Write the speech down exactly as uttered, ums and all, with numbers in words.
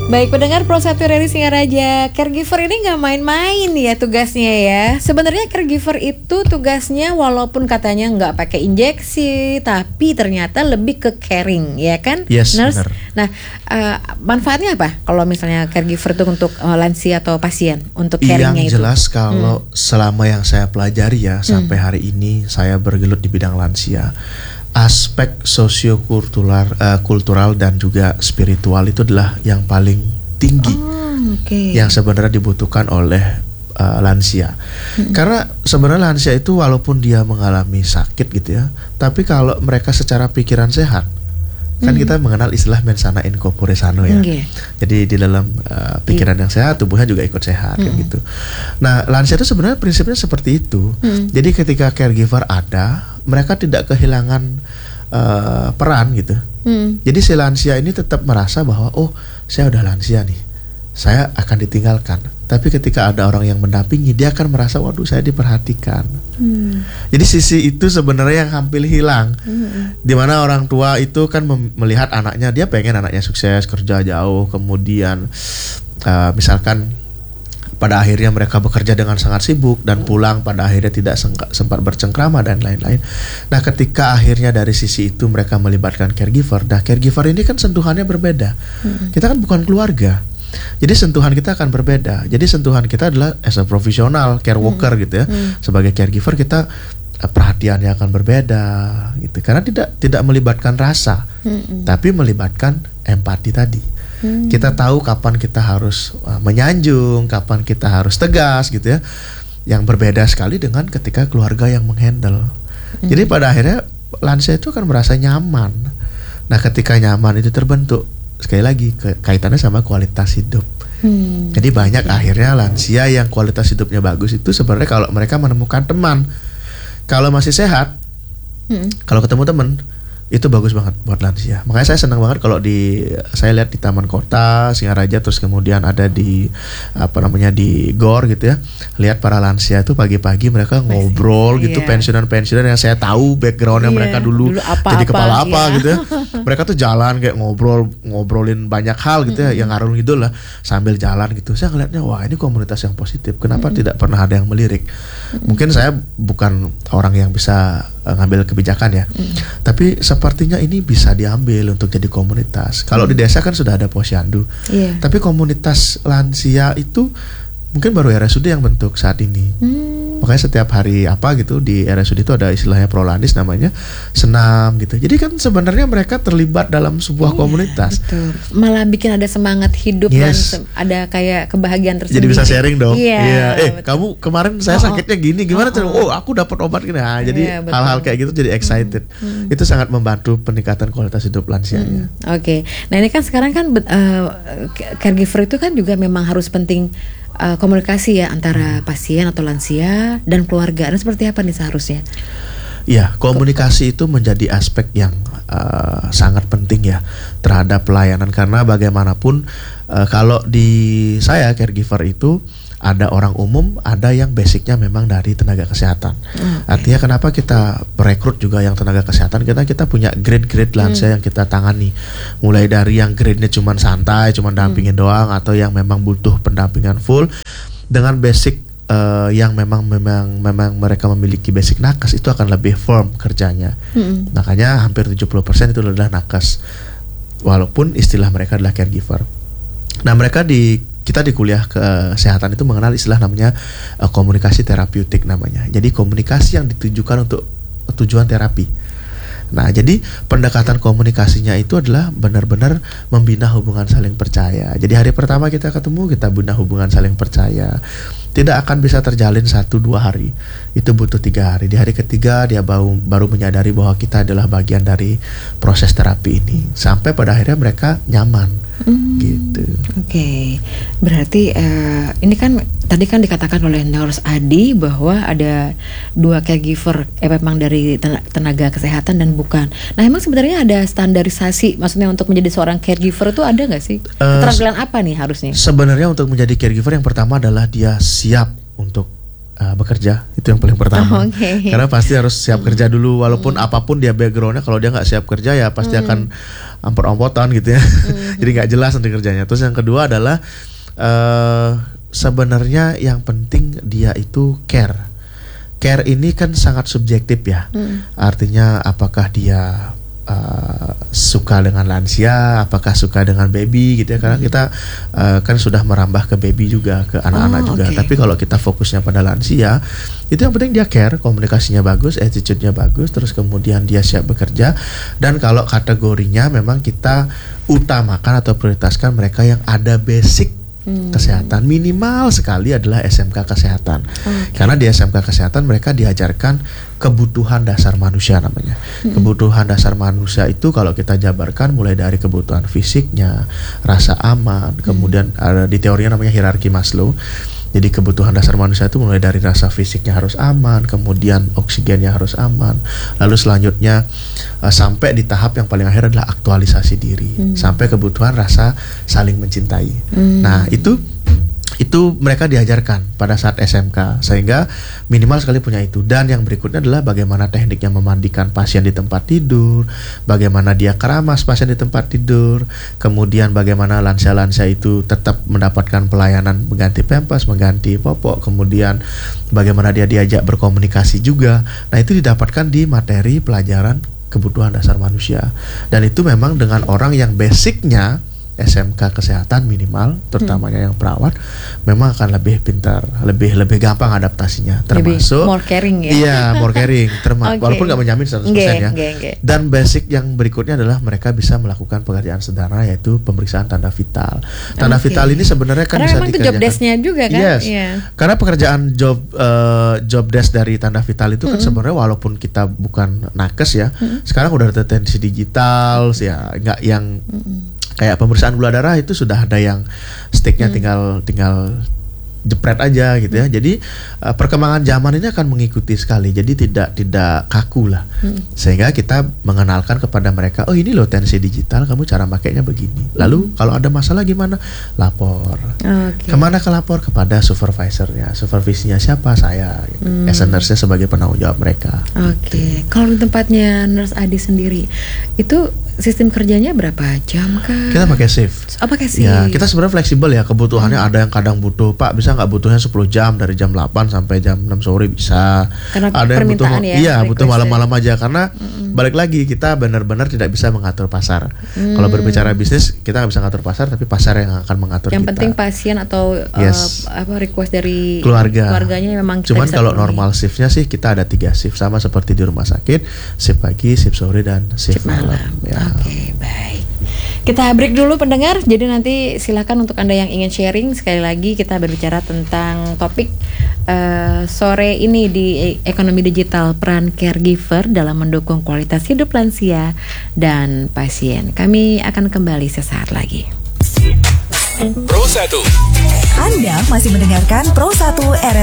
Baik pendengar Pro satu dari Singaraja, caregiver ini gak main-main ya tugasnya ya. Sebenarnya caregiver itu tugasnya walaupun katanya gak pakai injeksi, tapi ternyata lebih ke caring, ya kan? Yes, Nurse. benar. Nah, uh, manfaatnya apa kalau misalnya caregiver itu untuk uh, lansia atau pasien, untuk caringnya itu? Yang jelas kalau hmm. selama yang saya pelajari ya, hmm. sampai hari ini saya bergelut di bidang lansia, aspek sosiokultural, uh, kultural dan juga spiritual itu adalah yang paling tinggi, oh, okay. yang sebenarnya dibutuhkan oleh uh, lansia. Hmm. Karena sebenarnya lansia itu walaupun dia mengalami sakit gitu ya, tapi kalau mereka secara pikiran sehat, kan hmm. kita mengenal istilah mens sana in corpore sano ya. Okay. Jadi di dalam uh, pikiran yang sehat, tubuhnya juga ikut sehat hmm. kan gitu. Nah, lansia itu sebenarnya prinsipnya seperti itu. Hmm. Jadi ketika caregiver ada, mereka tidak kehilangan uh, peran gitu. Hmm. Jadi si lansia ini tetap merasa bahwa oh, saya udah lansia nih, saya akan ditinggalkan. Tapi ketika ada orang yang mendampingi, dia akan merasa waduh, saya diperhatikan. Hmm. Jadi sisi itu sebenarnya yang hampir hilang. Hmm. Dimana orang tua itu kan mem- melihat anaknya, dia pengen anaknya sukses, kerja jauh, kemudian uh, misalkan pada akhirnya mereka bekerja dengan sangat sibuk dan pulang pada akhirnya tidak sengka, sempat bercengkrama dan lain-lain. Nah, ketika akhirnya dari sisi itu mereka melibatkan caregiver, nah caregiver ini kan sentuhannya berbeda. Hmm. Kita kan bukan keluarga, jadi sentuhan kita akan berbeda. Jadi sentuhan kita adalah as a profesional care worker hmm. gitu ya. Hmm. Sebagai caregiver kita perhatiannya akan berbeda gitu, karena tidak tidak melibatkan rasa, hmm. tapi melibatkan empati tadi. Hmm. Kita tahu kapan kita harus uh, menyanjung, kapan kita harus tegas gitu ya. Yang berbeda sekali dengan ketika keluarga yang menghandle. Hmm. Jadi pada akhirnya lansia itu akan merasa nyaman. Nah, ketika nyaman itu terbentuk, sekali lagi ke- kaitannya sama kualitas hidup. Hmm. Jadi banyak okay. akhirnya lansia yang kualitas hidupnya bagus itu sebenarnya kalau mereka menemukan teman. Kalau masih sehat, hmm. kalau ketemu teman, itu bagus banget buat lansia. Makanya saya senang banget kalau di saya lihat di Taman Kota Singaraja, terus kemudian ada di apa namanya di Gor gitu ya. Lihat para lansia itu pagi-pagi mereka ngobrol Masih, gitu, iya. pensiunan-pensiunan yang saya tahu backgroundnya iya. mereka dulu, dulu apa, jadi kepala apa, apa iya. gitu ya. Mereka tuh jalan kayak ngobrol ngobrolin banyak hal gitu ya, mm-hmm. yang ngarung gitu lah sambil jalan gitu. Saya ngeliatnya wah, ini komunitas yang positif. Kenapa mm-hmm. tidak pernah ada yang melirik? Mm-hmm. Mungkin saya bukan orang yang bisa uh, ngambil kebijakan ya. Mm-hmm. Tapi sepertinya ini bisa diambil untuk jadi komunitas. Kalau hmm. di desa kan sudah ada posyandu, yeah. tapi komunitas lansia itu mungkin baru R S U D yang bentuk saat ini. Hmm. Makanya setiap hari apa gitu di R S U D itu ada istilahnya prolanis namanya senam gitu. Jadi kan sebenarnya mereka terlibat dalam sebuah yeah, komunitas. Betul. Malah bikin ada semangat hidup yes. dan se- ada kayak kebahagiaan tersendiri. Jadi bisa sharing dong. Iya. Yeah, eh betul. Kamu kemarin saya oh, sakitnya gini gimana? Oh, oh. oh aku dapat obat gini. Nah, jadi yeah, hal-hal kayak gitu jadi excited. Hmm. Hmm. Itu sangat membantu peningkatan kualitas hidup lansianya. Hmm. Oke. Okay. Nah ini kan sekarang kan uh, caregiver itu kan juga memang harus penting. Uh, komunikasi ya antara pasien atau lansia dan keluarga. Dan seperti apa nih seharusnya? Ya, komunikasi itu menjadi aspek yang uh, sangat penting ya terhadap pelayanan, karena bagaimanapun uh, kalau di saya caregiver itu ada orang umum, ada yang basicnya memang dari tenaga kesehatan. Okay. Artinya kenapa kita merekrut juga yang tenaga kesehatan, kita kita punya grade-grade lansia hmm. yang kita tangani. Mulai dari yang grade-nya cuma santai, cuma dampingin hmm. doang, atau yang memang butuh pendampingan full dengan basic uh, yang memang memang memang mereka memiliki basic nakes, itu akan lebih firm kerjanya. Hmm. Makanya hampir tujuh puluh persen itu adalah nakes. Walaupun istilah mereka adalah caregiver. Nah, mereka di kita di kuliah kesehatan itu mengenal istilah namanya uh, komunikasi terapeutik namanya. Jadi komunikasi yang ditujukan untuk tujuan terapi. Nah, jadi pendekatan komunikasinya itu adalah benar-benar membina hubungan saling percaya. Jadi hari pertama kita ketemu, kita bina hubungan saling percaya. Tidak akan bisa terjalin satu dua hari. Itu butuh tiga hari. Di hari ketiga dia baru baru menyadari bahwa kita adalah bagian dari proses terapi ini. Sampai pada akhirnya mereka nyaman. Hmm, gitu. Oke, okay. Berarti uh, ini kan tadi kan dikatakan oleh Nurse Adi bahwa ada dua caregiver, eh, memang dari tenaga kesehatan dan bukan. Nah, emang sebenarnya ada standarisasi, maksudnya untuk menjadi seorang caregiver itu ada nggak sih? Keterampilan uh, apa nih harusnya? Sebenarnya untuk menjadi caregiver yang pertama adalah dia siap untuk uh, bekerja, itu yang paling pertama. Oh, okay. Karena pasti harus siap hmm. kerja dulu, walaupun hmm. apapun dia backgroundnya, kalau dia nggak siap kerja ya pasti hmm. akan ampot-ampotan gitu ya. Hmm. Jadi nggak jelas nanti kerjanya. Terus yang kedua adalah uh, sebenarnya yang penting dia itu care. Care ini kan sangat subjektif ya. Hmm. Artinya apakah dia Uh, suka dengan lansia, apakah suka dengan baby gitu ya, karena kita uh, kan sudah merambah ke baby juga, ke anak-anak oh, juga. okay. Tapi kalau kita fokusnya pada lansia, itu yang penting dia care, komunikasinya bagus, attitude-nya bagus, terus kemudian dia siap bekerja. Dan kalau kategorinya memang kita utamakan atau prioritaskan mereka yang ada basic Hmm. kesehatan, minimal sekali adalah S M K kesehatan. Okay. Karena di S M K kesehatan mereka diajarkan kebutuhan dasar manusia namanya. Hmm. Kebutuhan dasar manusia itu kalau kita jabarkan mulai dari kebutuhan fisiknya, rasa aman, hmm. kemudian ada di teorinya namanya hierarki Maslow. Jadi kebutuhan dasar manusia itu mulai dari rasa fisiknya harus aman, kemudian oksigennya harus aman, lalu selanjutnya uh, sampai di tahap yang paling akhir adalah aktualisasi diri, hmm. sampai kebutuhan rasa saling mencintai. Hmm. Nah itu itu mereka diajarkan pada saat S M K, sehingga minimal sekali punya itu. Dan yang berikutnya adalah bagaimana tekniknya memandikan pasien di tempat tidur, bagaimana dia keramas pasien di tempat tidur, kemudian bagaimana lansia-lansia itu tetap mendapatkan pelayanan mengganti pempes, mengganti popok, kemudian bagaimana dia diajak berkomunikasi juga. Nah itu didapatkan di materi pelajaran kebutuhan dasar manusia. Dan itu memang dengan orang yang basicnya S M K kesehatan minimal, terutamanya hmm. yang perawat, memang akan lebih pintar, lebih lebih gampang adaptasinya, termasuk lebih more caring ya. Iya, more caring, terma- okay. walaupun nggak menjamin seratus persen okay, ya. okay, okay. Dan basic yang berikutnya adalah mereka bisa melakukan pekerjaan sederhana, yaitu pemeriksaan tanda vital. Tanda okay. vital ini sebenarnya kan karena bisa dikerjakan. Karena job desk-nya juga kan. Yes. Yeah. Karena pekerjaan job uh, job desk dari tanda vital itu kan mm-hmm. sebenarnya walaupun kita bukan nakes ya, mm-hmm. sekarang udah ada tendensi digital, ya nggak yang mm-hmm. kayak pemeriksaan gula darah itu sudah ada yang sticknya hmm. tinggal tinggal jepret aja gitu ya. Jadi uh, perkembangan zaman ini akan mengikuti sekali. Jadi tidak tidak kaku lah. Hmm. Sehingga kita mengenalkan kepada mereka, oh ini loh tensi digital, kamu cara makainya begini. Lalu hmm. kalau ada masalah gimana? Lapor. Okay. Kemana ke lapor? Kepada supervisornya. Supervisinya siapa? Saya. Gitu. Hmm. As a nurse sebagai penanggung jawab mereka. Oke. Okay. Gitu. Kalau di tempatnya Nurse Adi sendiri, itu sistem kerjanya berapa jam kah? Kita pakai shift. Oh, pakai shift. Ya, kita sebenarnya fleksibel ya. Kebutuhannya hmm. ada yang kadang butuh, Pak, bisa nggak butuhnya sepuluh jam dari jam delapan sampai jam enam sore bisa. Karena ada yang butuh ya, iya, butuh malam-malam aja karena hmm. balik lagi kita benar-benar tidak bisa mengatur pasar. Hmm. Kalau berbicara bisnis, kita nggak bisa mengatur pasar, tapi pasar yang akan mengatur yang kita. Yang penting pasien atau yes. uh, apa request dari keluarga. keluarganya memang kita Cuman bisa kalau penuhi. Normal shiftnya sih kita ada tiga shift, sama seperti di rumah sakit, shift pagi, shift sore, dan shift, shift malam. malam. Ya. Oke, okay, baik. Kita break dulu pendengar. Jadi nanti silakan untuk Anda yang ingin sharing. Sekali lagi kita berbicara tentang topik uh, sore ini di ekonomi digital, peran caregiver dalam mendukung kualitas hidup lansia dan pasien. Kami akan kembali sesaat lagi. Pro satu. Anda masih mendengarkan Pro satu R R